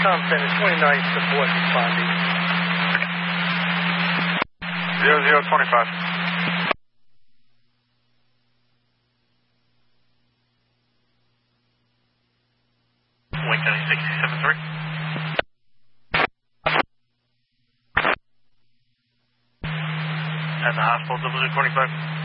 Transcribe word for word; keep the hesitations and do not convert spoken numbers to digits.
Tom Center, twenty-nine support responding. zero zero twenty-five. Wayne County sixty seven three. At the hospital, double zero twenty-five.